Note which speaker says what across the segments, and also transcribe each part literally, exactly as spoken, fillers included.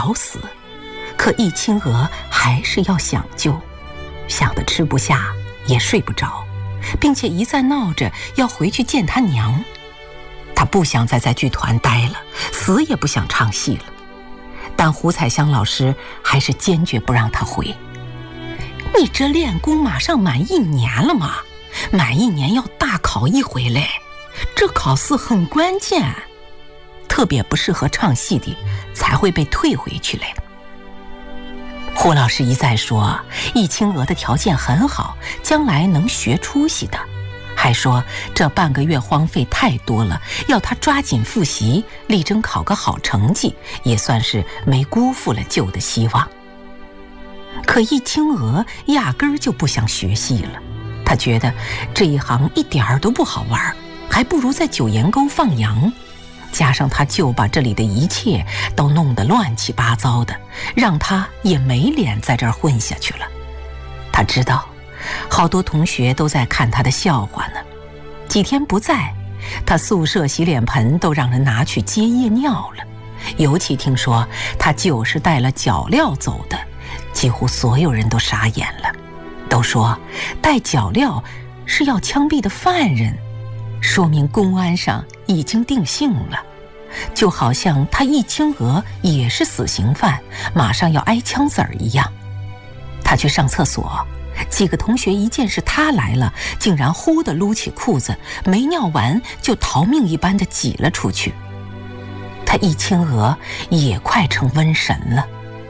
Speaker 1: 找死，可易清娥还是要想救，想得吃不下也睡不着，并且一再闹着要回去见他娘。他不想再在剧团待了，死也不想唱戏了。但胡彩香老师还是坚决不让他回。你这练功马上满一年了嘛，满一年要大考一回嘞，这考试很关键，特别不适合唱戏的才会被退回去嘞。胡老师一再说易清娥的条件很好，将来能学出息的，还说这半个月荒废太多了，要他抓紧复习，力争考个好成绩，也算是没辜负了旧的希望。可易清娥压根儿就不想学戏了，他觉得这一行一点儿都不好玩，还不如在九岩沟放羊。加上他舅把这里的一切都弄得乱七八糟的，让他也没脸在这儿混下去了。他知道好多同学都在看他的笑话呢，几天不在，他宿舍洗脸盆都让人拿去接夜尿了。尤其听说他舅是带了脚镣走的，几乎所有人都傻眼了，都说带脚镣是要枪毙的犯人，说明公安上已经定性了，就好像他易清娥也是死刑犯，马上要挨枪子儿一样。他去上厕所，几个同学一见是他来了，竟然忽地撸起裤子，没尿完就逃命一般的挤了出去。他易清娥也快成瘟神了。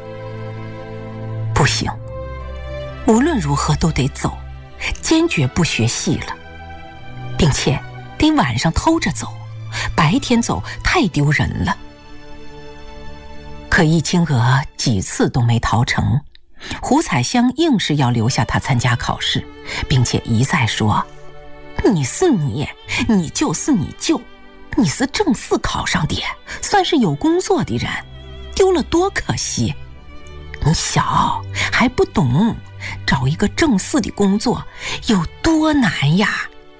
Speaker 1: 不行，无论如何都得走，坚决不学戏了，并且得晚上偷着走，白天走太丢人了。可易清娥几次都没逃成，胡彩香硬是要留下他参加考试，并且一再说：你是你，你就是你舅，你是正四考上的，算是有工作的人，丢了多可惜。你小还不懂，找一个正四的工作有多难呀。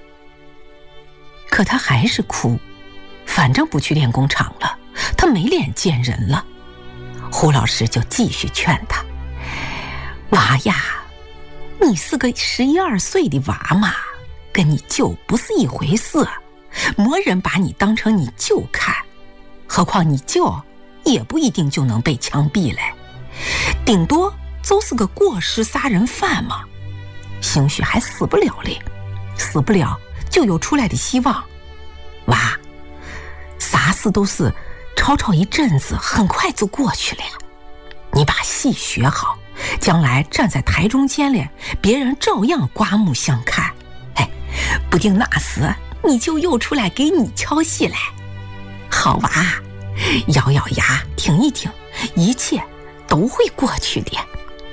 Speaker 1: 可他还是哭，反正不去练功场了，他没脸见人了。胡老师就继续劝他：娃呀，你是个十一二岁的娃嘛，跟你舅不是一回事，没人把你当成你舅看，何况你舅也不一定就能被枪毙嘞，顶多就是个过失杀人犯嘛，兴许还死不了嘞，死不了就有出来的希望。娃，啥事都是吵吵一阵子，很快就过去了呀。你把戏学好，将来站在台中间嘞，别人照样刮目相看。哎，不定那时你就又出来给你敲戏来。好娃，咬咬牙，挺一挺，一切都会过去的。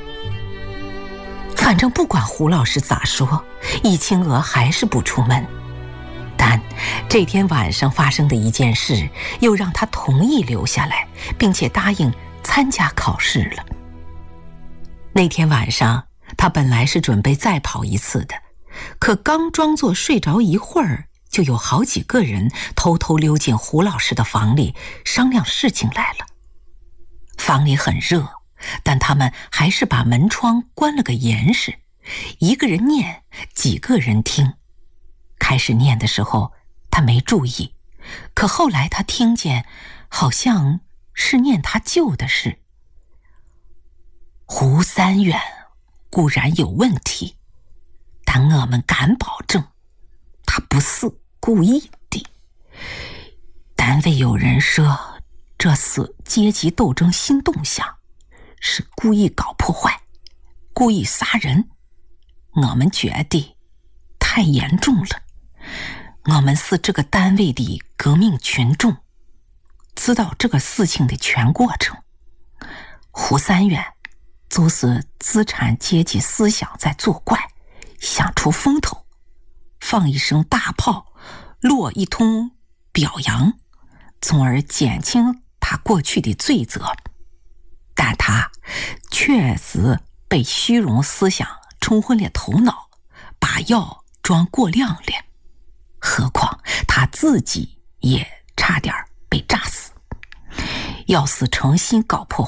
Speaker 1: 反正不管胡老师咋说，易清娥还是不出门。但这天晚上发生的一件事又让他同意留下来，并且答应参加考试了。那天晚上他本来是准备再跑一次的，可刚装作睡着一会儿，就有好几个人偷偷溜进胡老师的房里商量事情来了。房里很热，但他们还是把门窗关了个严实，一个人念，几个人听。开始念的时候他没注意，可后来他听见好像是念他舅的事。胡三远固然有问题，但我们敢保证他不是故意的。单位有人说这是阶级斗争新动向，是故意搞破坏，故意杀人，我们觉得太严重了。我们是这个单位的革命群众，知道这个事情的全过程。胡三远就是资产阶级思想在作怪，想出风头，放一声大炮，落一通表扬，从而减轻他过去的罪责。但他确实被虚荣思想冲昏了头脑，把药装过量了，何况他自己也差点被炸死。要是诚心搞破坏，